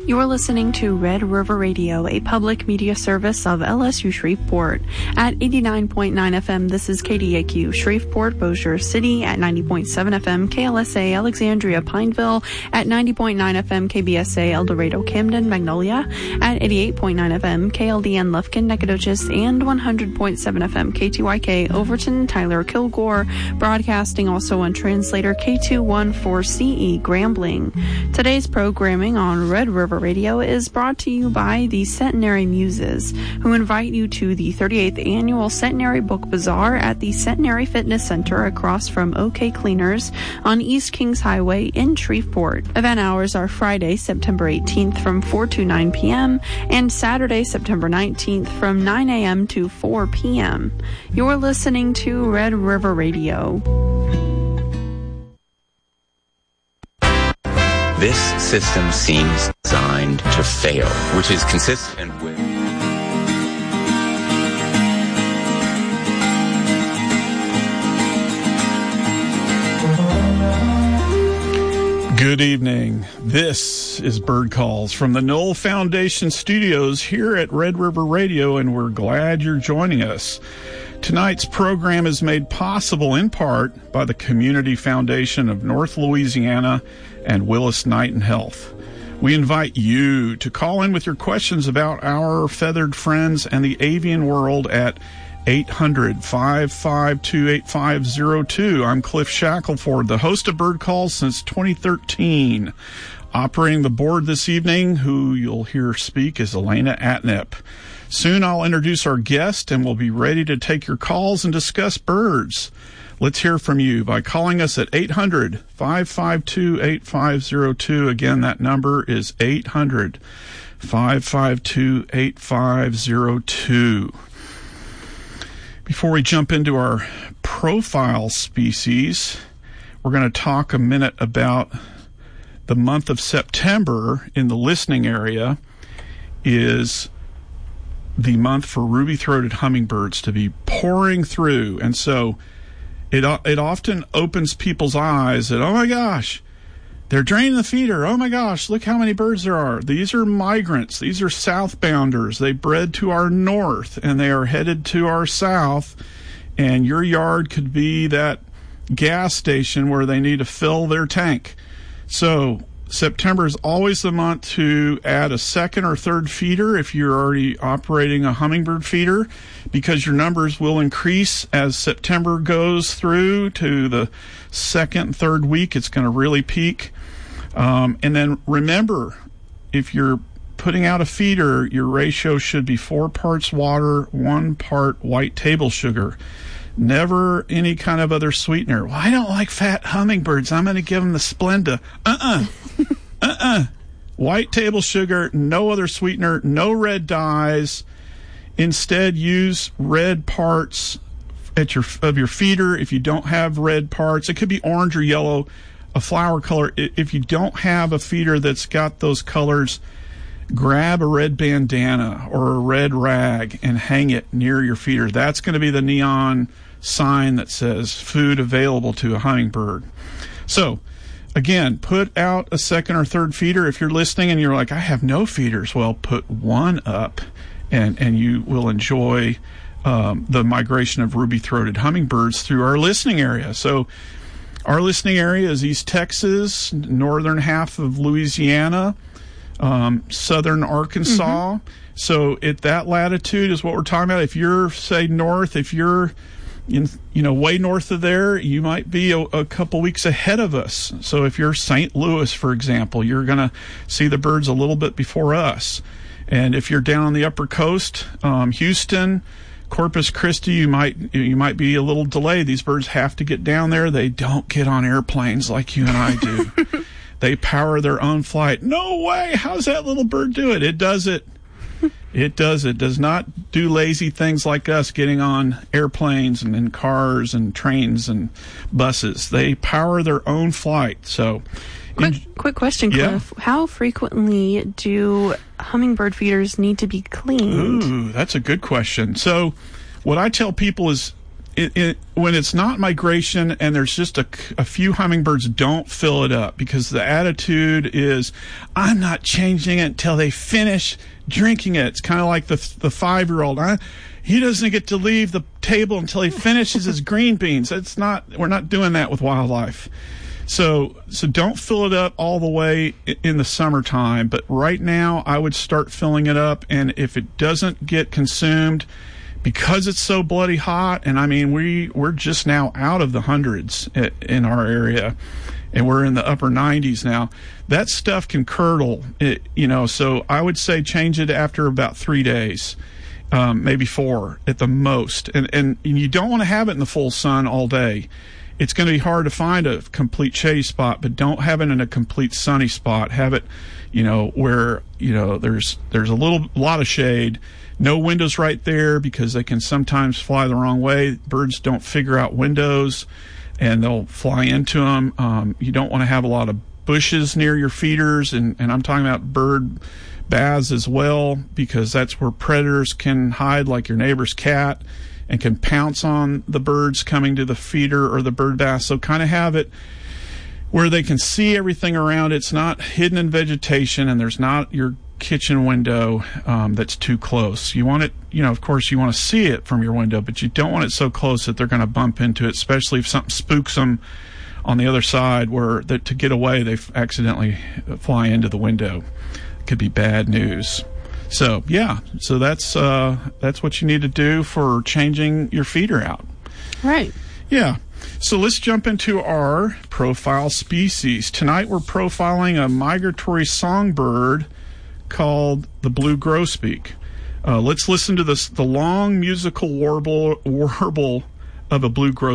You're listening to Red River Radio, a public media service of LSU Shreveport. At 89.9 FM, this is KDAQ, Shreveport, Bossier City. At 90.7 FM, KLSA, Alexandria, Pineville. At 90.9 FM, KBSA, El Dorado, Camden, Magnolia. At 88.9 FM, KLDN, Lufkin, Nacogdoches. And 100.7 FM, KTYK, Overton, Tyler, Kilgore. Broadcasting also on translator K214CE, Grambling. Today's programming on Red River Radio is brought to you by the Centenary Muses, who invite you to the 38th Annual Centenary Book Bazaar at the Centenary Fitness Center across from OK Cleaners on East Kings Highway in Shreveport. Event hours are Friday, September 18th from 4 to 9 p.m. and Saturday, September 19th from 9 a.m. to 4 p.m. You're listening to Red River Radio. This system seems designed to fail, which is consistent with... Good evening. This is Bird Calls from the Knoll Foundation Studios here at Red River Radio, and we're glad you're joining us. Tonight's program is made possible in part by the Community Foundation of North Louisiana and Willis Knight and Health. We invite you to call in with your questions about our feathered friends and the avian world at 800-552-8502. I'm Cliff Shackelford, the host of Bird Calls since 2013. Operating the board this evening, who you'll hear speak, is Elena Atnip. Soon I'll introduce our guest, and we'll be ready to take your calls and discuss birds. Let's hear from you by calling us at 800-552-8502. Again, that number is 800-552-8502. Before we jump into our profile species, we're going to talk a minute about the month of September in the listening area is the month for ruby-throated hummingbirds to be pouring through. And so it often opens people's eyes that, oh my gosh, they're draining the feeder. Oh my gosh, look how many birds there are. These are migrants. These are southbounders. They bred to our north and they are headed to our south. And your yard could be that gas station where they need to fill their tank. So September is always the month to add a second or third feeder if you're already operating a hummingbird feeder, because your numbers will increase as September goes through to the second and third week. It's going to really peak. And then remember, if you're putting out a feeder, your ratio should be 4 parts water, 1 part white table sugar. Never any kind of other sweetener. Well, I don't like fat hummingbirds. I'm going to give them the Splenda. White table sugar, no other sweetener, no red dyes. Instead, use red parts of your feeder. If you don't have red parts, it could be orange or yellow, a flower color. If you don't have a feeder that's got those colors, grab a red bandana or a red rag and hang it near your feeder. That's going to be the neon sign that says food available to a hummingbird. So, again, put out a second or third feeder. If you're listening and you're like, I have no feeders, well, put one up and you will enjoy the migration of ruby-throated hummingbirds through our listening area. So our listening area is East Texas, northern half of Louisiana, southern Arkansas. Mm-hmm. So at that latitude is what we're talking about. If you're, say, north, if you're way north of there, you might be a couple weeks ahead of us. So if you're St. Louis, for example, you're going to see the birds a little bit before us. And if you're down on the upper coast, Houston, Corpus Christi, you might be a little delayed. These birds have to get down there. They don't get on airplanes like you and I do. They power their own flight. No way! How's that little bird do it? It does it. It does. It does not do lazy things like us getting on airplanes and cars and trains and buses. They power their own flight. So, quick question, Cliff. Yeah. How frequently do hummingbird feeders need to be cleaned? Ooh, that's a good question. So what I tell people is when it's not migration and there's just a few hummingbirds, don't fill it up, because the attitude is, I'm not changing it until they finish drinking it. It's kind of like the 5-year-old. He doesn't get to leave the table until he finishes his green beans. We're not doing that with wildlife. So don't fill it up all the way in the summertime. But right now, I would start filling it up. And if it doesn't get consumed, because it's so bloody hot, and I mean, we're just now out of the hundreds in our area, and we're in the upper 90s now, that stuff can curdle, so I would say change it after about 3 days, maybe 4 at the most. And you don't want to have it in the full sun all day. It's going to be hard to find a complete shady spot, but don't have it in a complete sunny spot. Have it, where, there's a lot of shade. No windows right there, because they can sometimes fly the wrong way. Birds don't figure out windows, and they'll fly into them. You don't want to have a lot of bushes near your feeders, and I'm talking about bird baths as well, because that's where predators can hide, like your neighbor's cat, and can pounce on the birds coming to the feeder or the bird bath. So kind of have it where they can see everything around. It's not hidden in vegetation, and there's not your kitchen window that's too close. You want it, of course you want to see it from your window, but you don't want it so close that they're going to bump into it, especially if something spooks them on the other side, where to get away they accidentally fly into the window. It could be bad news. So that's what you need to do for changing your feeder out. Right. Yeah. So let's jump into our profile species. Tonight we're profiling a migratory songbird called the blue grosbeak. Let's listen to the long musical warble of a blue grosbeak.